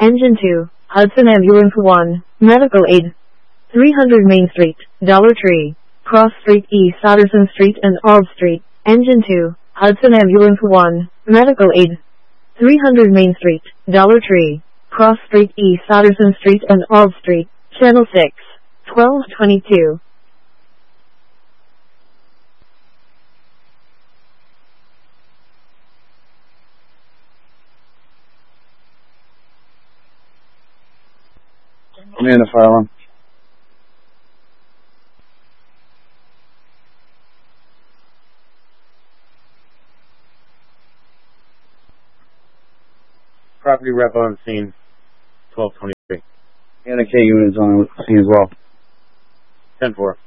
Engine 2, Hudson Ambulance 1, Medical Aid. 300 Main Street, Dollar Tree, Cross Street East Otterson Street and Ald Street. Engine 2, Hudson Ambulance 1, Medical Aid. 300 Main Street, Dollar Tree, Cross Street East Otterson Street and Ald Street. Channel 6, 1222. I'm in the fire alarm. Property rep on scene, 1223. And a K unit is on scene as well. 10-4.